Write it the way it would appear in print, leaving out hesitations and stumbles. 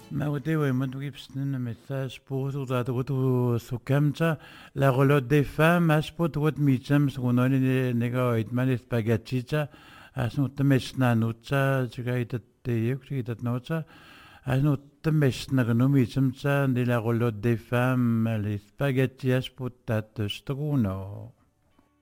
Ma ute we mon gibsten un message pour tout so kamcha la roulotte des femmes as pot wat micham so no ne nega itman spaghetti cha as no temesna nucha chiga itat te yuk itat nocha as no temesna no micham cha de la roulotte des femmes les spaghetti as potat struno.